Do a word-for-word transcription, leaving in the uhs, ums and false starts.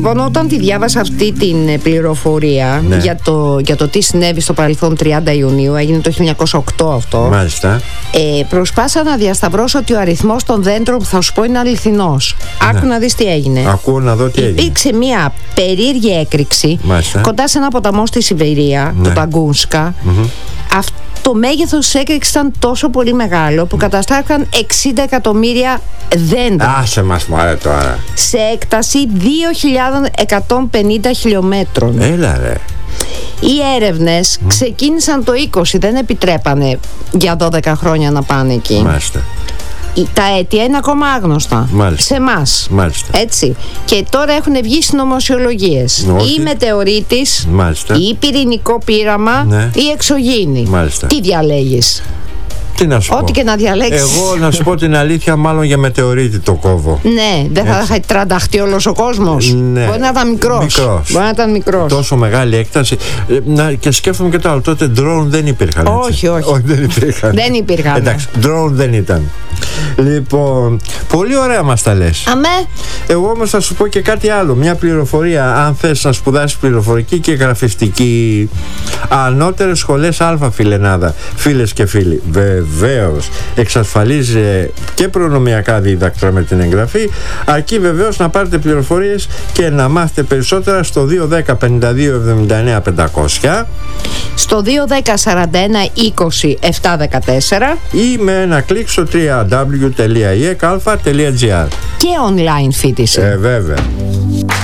Λοιπόν, όταν τη διάβασα αυτή την πληροφορία, ναι, για, το, για το τι συνέβη στο παρελθόν τριάντα Ιουνίου, έγινε το χίλια εννιακόσια οκτώ αυτό. Μάλιστα. Ε, προσπάσα να διασταυρώσω ότι ο αριθμός των δέντρων που θα σου πω είναι αληθινός. Ναι. Άκου να δεις τι έγινε. Ακούω να δω τι έγινε. Υπήρξε μια περίεργη έκρηξη, μάλιστα, κοντά σε ένα ποταμό στη Σιβηρία, ναι, το Ταγκούνσκα. Mm-hmm. Αυτό το μέγεθος της έκρηξης ήταν τόσο πολύ μεγάλο που καταστράφηκαν εξήντα εκατομμύρια δέντρα. Άσε μας μωρέ τώρα. Σε έκταση δύο χιλιάδες εκατόν πενήντα χιλιόμετρων. Έλα ρε. Οι έρευνες mm. ξεκίνησαν το είκοσι, δεν επιτρέπανε για δώδεκα χρόνια να πάνε εκεί. Μάλιστα. Τα αίτια είναι ακόμα άγνωστα. Μάλιστα. Σε εμάς. Έτσι. Και τώρα έχουν βγει συνωμοσιολογίες. Ή μετεωρίτης, μάλιστα, ή πυρηνικό πείραμα, ναι, ή εξωγήινη. Μάλιστα. Τι διαλέγεις? Τι να σου Ό,τι πω. και να διαλέξεις. Εγώ να σου πω την αλήθεια, μάλλον για μετεωρίτη το κόβω. Ναι, δεν θα είχα τρανταχτεί όλος ο κόσμος. Ναι. Μπορεί να ήταν μικρός. μικρός. Μπορεί να ήταν μικρός. Τόσο μεγάλη έκταση. Να, και σκέφτομαι και το άλλο. Τότε ντρόουν δεν υπήρχαν. Έτσι. Όχι, όχι. όχι δεν υπήρχαν. Δεν υπήρχαν. Εντάξει, ντρόουν δεν ήταν. Λοιπόν, πολύ ωραία μας τα λες. Αμέ. Εγώ όμως θα σου πω και κάτι άλλο. Μια πληροφορία, αν θες να σπουδάσεις πληροφορική και γραφιστική. Ανώτερες σχολές Α, φιλενάδα, φίλες και φίλοι. Βεβαίως εξασφαλίζει και προνομιακά δίδακτρα με την εγγραφή, αρκεί βεβαίως να πάρετε πληροφορίες και να μάθετε περισσότερα στο δύο ένα μηδέν πέντε δύο εβδομήντα εννέα πεντακόσια, στο δύο ένα μηδέν σαράντα ένα είκοσι επτά δεκατέσσερα ή με ένα κλικ στο double-u double-u double-u τελεία ι ε κ α τελεία τζι άρ. Και online φοιτηση. Ε, βέβαια.